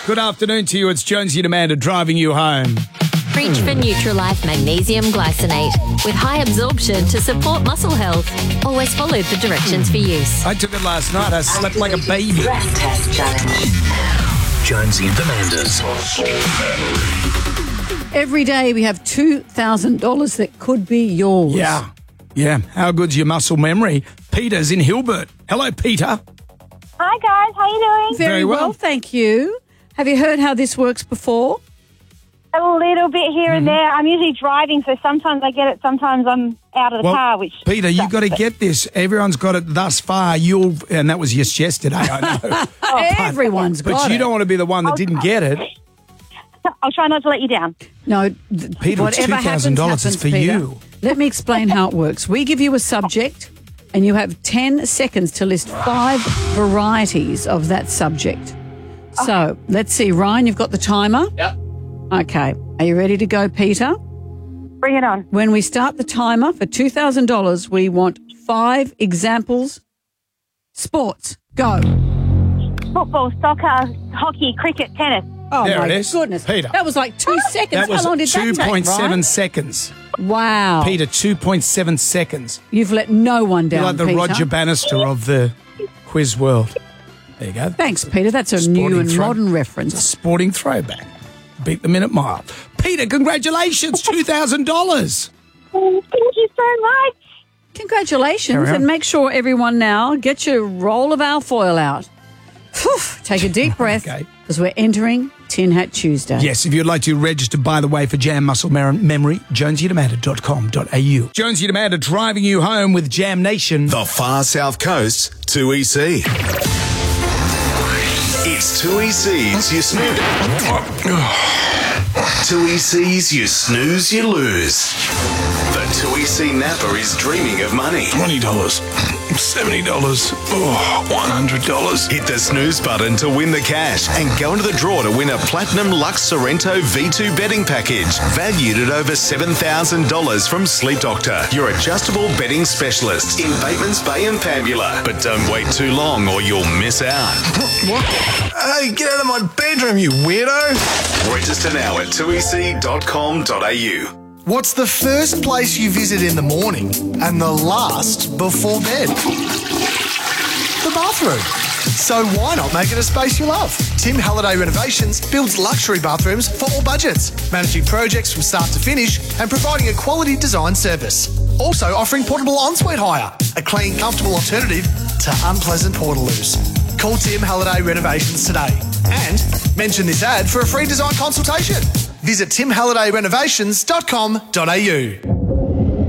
Good afternoon to you. It's Jonesy and Amanda driving you home. Reach for Nutrilife Magnesium Glycinate with high absorption to support muscle health. Always follow the directions for use. I took it last night. I slept like a baby. Stress test challenge. Jonesy and Amanda's. Every day we have $2,000 that could be yours. Yeah. How good's your muscle memory? Peter's in Hilbert. Hello, Peter. Hi guys, how you doing? Very well, thank you. Have you heard how this works before? A little bit here and there. I'm usually driving, so sometimes I get it, sometimes I'm out of the car. Which Peter, you got to get this. Everyone's got it thus far. And that was just yesterday, I know. Everyone's got it. But you don't want to be the one that didn't get it. I'll try not to let you down. No, Peter, whatever it's $2,000. happens, It's for Peter. you. Let me explain how it works. We give you a subject and you have 10 seconds to list 5 varieties of that subject. So, let's see. Ryan, you've got the timer? Yep. Okay. Are you ready to go, Peter? Bring it on. When we start the timer for $2,000, we want 5 examples. Sports. Go. Football, soccer, hockey, cricket, tennis. Oh, There my it is. goodness. Peter. That was like 2 seconds. That was How long did that take, 2.7 Ryan? seconds. Wow. Peter, 2.7 seconds. You've let no one down, You're like the Peter. Roger Bannister of the quiz world. There you go. Thanks, Peter. That's a Sporting new and throw. modern It's a reference. sporting throwback. Beat the minute mile. Peter, congratulations, $2,000. Oh, thank you so much. Congratulations. Carry on. And make sure everyone now get your roll of alfoil out. Phew, take a deep breath Okay. because we're entering Tin Hat Tuesday. Yes, if you'd like to register, by the way, for Jam Muscle Memory, jonesyandamanda.com.au. Jonesy and Amanda driving you home with Jam Nation. The far south coast, 2EC. It's 2EC's You Snooze. 2EC's You Snooze, You Lose. The 2EC Napper is dreaming of money. $20, $70, $100. Hit the snooze button to win the cash and go into the draw to win a Platinum Lux Sorrento V2 betting package valued at over $7,000 from Sleep Doctor, your adjustable betting specialist in Bateman's Bay and Pambula. But don't wait too long or you'll miss out. What? Hey, get out of my bedroom, you weirdo! Register now at 2ec.com.au. What's the first place you visit in the morning and the last before bed? The bathroom. So why not make it a space you love? Tim Halliday Renovations builds luxury bathrooms for all budgets, managing projects from start to finish and providing a quality design service. Also offering portable ensuite hire, a clean, comfortable alternative to unpleasant portaloos. Call Tim Halliday Renovations today and mention this ad for a free design consultation. Visit timhallidayRenovations.com.au.